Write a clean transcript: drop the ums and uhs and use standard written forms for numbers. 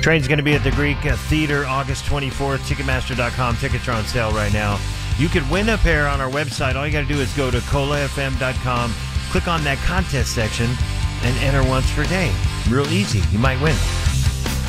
Train's going to be at the Greek Theater August 24th. Ticketmaster.com. Tickets are on sale right now. You could win a pair on our website. All you got to do is go to colafm.com, click on that contest section, and enter once per day. Real easy. You might win.